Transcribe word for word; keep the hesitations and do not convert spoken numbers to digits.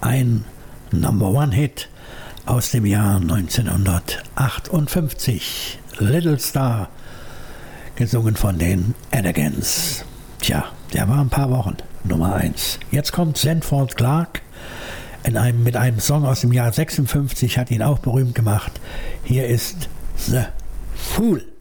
ein Number One Hit aus dem Jahr neunzehnhundertachtundfünfzig. Little Star, gesungen von den Elegants. Tja, der war ein paar Wochen Nummer eins. Jetzt kommt Sanford Clarke in einem, mit einem Song aus dem Jahr sechsundfünfzig, hat ihn auch berühmt gemacht. Hier ist The Fool.